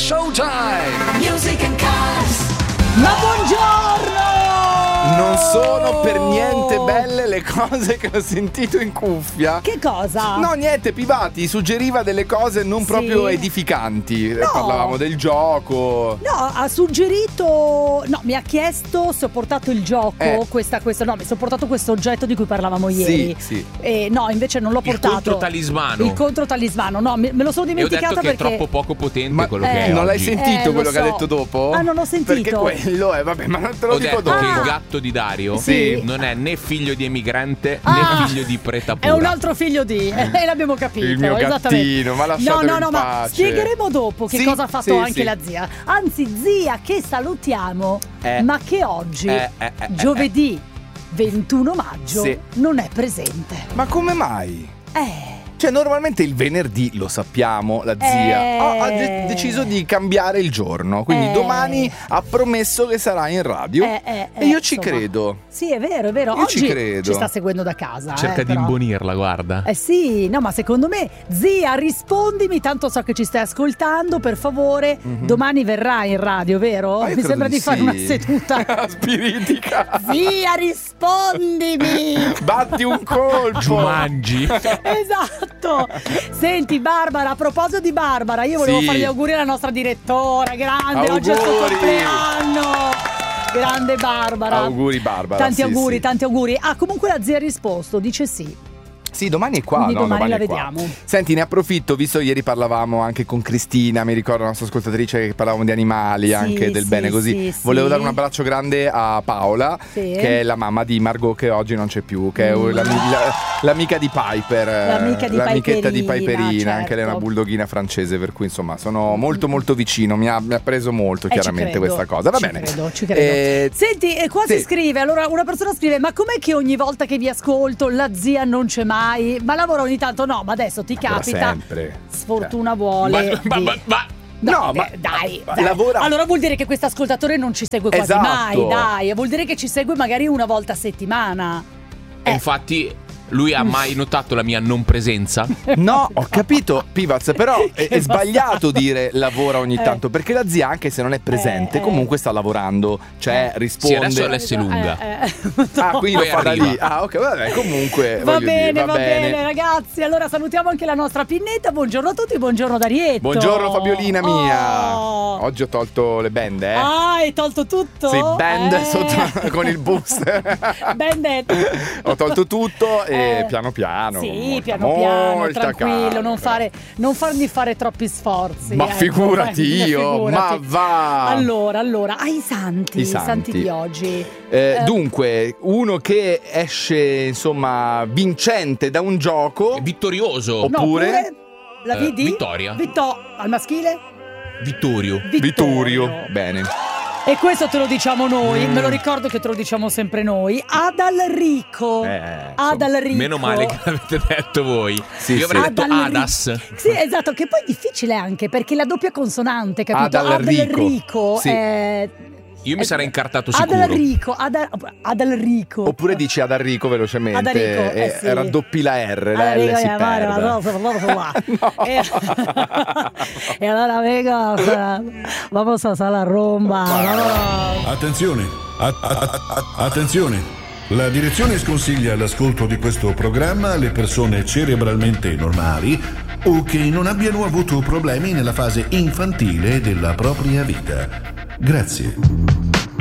Showtime. Music and Cars. Ma buongiorno! Non sono per niente belle le cose che ho sentito in cuffia. Che cosa? No, niente, Pivati suggeriva delle cose non proprio edificanti. No. Parlavamo del gioco. No, ha suggerito. No, mi ha chiesto se ho portato il gioco. Questo. No, mi sono portato questo oggetto di cui parlavamo ieri. Sì. No, invece non l'ho portato. Il controtalismano. Il controtalismano, no, me lo sono E ho dimenticato detto che perché è troppo poco potente Ma quello che è non l'hai oggi. sentito lo quello che ha so. detto dopo? Ah, non l'ho sentito. Perché quello è, vabbè, ma non te lo Ho dico detto dopo. che il gatto di Dario Sì. non è né figlio di emigrante Ah. né figlio di preta pura. È un altro figlio di. E l'abbiamo capito. Il mio esattamente. gattino, ma lasciatelo in ma pace. spiegheremo dopo che Sì, cosa ha fatto sì, anche sì. la zia. Anzi, zia, che salutiamo, ma che oggi, giovedì 21 maggio, Sì. non è presente. Ma come mai? Cioè, normalmente il venerdì, lo sappiamo, la zia ha deciso di cambiare il giorno. Quindi domani ha promesso che sarà in radio. E io ci insomma. credo. Sì, è vero. Io Oggi ci credo. ci sta seguendo da casa. Cerca di però. imbonirla, guarda. Sì, no, ma secondo me, zia, rispondimi, tanto so che ci stai ascoltando, per favore. Domani verrà in radio, vero? Ma io Mi credo sembra di fare sì. una seduta spiritica. Zia, rispondimi! Batti un colpo. Giumangi. Esatto. Senti, Barbara, a proposito di Barbara, io volevo Sì. fare gli auguri alla nostra direttora, grande, oggi è il suo Auguri. compleanno. Grande Barbara. Auguri, Barbara. Tanti sì, auguri, sì. tanti auguri. Ah, comunque la zia ha risposto, dice sì. Sì, domani è qua. Quindi no, domani la è qua. vediamo. Senti, ne approfitto, visto ieri parlavamo anche con Cristina, mi ricordo la nostra ascoltatrice che parlavamo di animali, Sì, anche del sì, bene così. sì, Volevo sì. dare un abbraccio grande a Paola, Sì. che è la mamma di Margot, che oggi non c'è più, che è l'amica di Piper, L'amica di l'amichetta di Piperina, Piperina, anche lei è una certo. bulldoghina francese, per cui insomma sono molto molto vicino, mi ha preso molto chiaramente ci credo, questa cosa. Va ci bene. Ci credo. Senti, e qua sì. si scrive, allora una persona scrive: ma com'è che ogni volta che vi ascolto la zia non c'è mai? Ma lavora ogni tanto? No, ma adesso ti capita. Sempre. Sfortuna vuole. Ma No, ma dai. lavora. Allora vuol dire che questo ascoltatore non ci segue quasi Esatto. mai, dai. Vuol dire che ci segue magari una volta a settimana. E infatti lui ha mai notato la mia non presenza? No, ho capito, Pivaz, però è sbagliato dire lavora ogni tanto, perché la zia, anche se non è presente, comunque sta lavorando, cioè risponde. Sì, adesso è l'S lunga. Ah, qui lo Poi fa da arriva. lì. Ah, ok, vabbè, comunque Va voglio bene, dire, va bene, ragazzi. Allora salutiamo anche la nostra Pinnetta. Buongiorno a tutti, buongiorno Darietto. Buongiorno Fabiolina mia. Oh. Oggi ho tolto le bende, Ah, hai tolto tutto? Sì, band sotto con il boost. Bandetto. Ho tolto tutto e piano piano. Sì, molta, piano piano, molta tranquillo, calma. non fargli fare troppi sforzi. Ma figurati io, figurati. ma va. Allora, ai santi, I santi. di oggi. Dunque, uno che esce, insomma, vincente da un gioco. Vittorioso. Oppure la VD? Vittoria. Al maschile? Vittorio. Vittorio. Bene. E questo te lo diciamo noi, me lo ricordo che te lo diciamo sempre noi. Adalrico. Adalrico. Meno male che l'avete detto voi. Sì, Io avrei sì. detto Adas. Sì, esatto, che poi è difficile anche perché la doppia consonante, capito? Adalrico. Sì. Io mi sarei incartato sicuro. Adalrico. Oppure dici ad Enrico velocemente. Adalrico, sì. Raddoppi la R, la L si perde. E allora amigos, vamos a hacer la rumba. Attenzione, attenzione. La direzione sconsiglia l'ascolto di questo programma alle persone cerebralmente normali o che non abbiano avuto problemi nella fase infantile della propria vita. Grazie.